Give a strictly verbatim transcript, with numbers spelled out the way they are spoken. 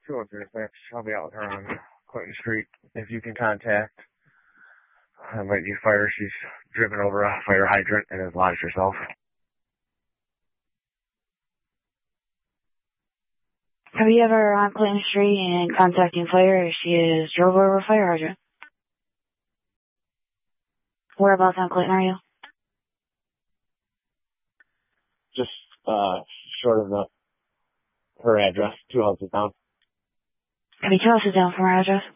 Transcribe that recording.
two oh three dispatch. I'll be out with her on Clinton Street. If you can contact, I might need fire. She's driven over a fire hydrant and has lodged herself. Have you ever on Clinton Street and contacting fire? She is drove over a fire hydrant. Whereabouts on Clinton are you? Just, uh, short of the, her address, two houses down. Can you tell us down from her address?